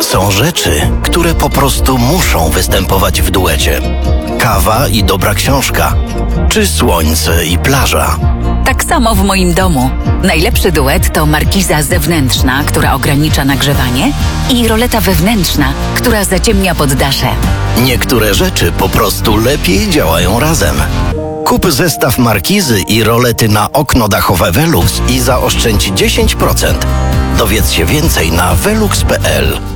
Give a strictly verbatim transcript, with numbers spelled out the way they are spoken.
Są rzeczy, które po prostu muszą występować w duecie. Kawa i dobra książka, czy słońce i plaża. Tak samo w moim domu. Najlepszy duet to markiza zewnętrzna, która ogranicza nagrzewanie, i roleta wewnętrzna, która zaciemnia poddasze. Niektóre rzeczy po prostu lepiej działają razem. Kup zestaw markizy i rolety na okno dachowe Velux i zaoszczędź dziesięć procent. Dowiedz się więcej na velux kropka p l.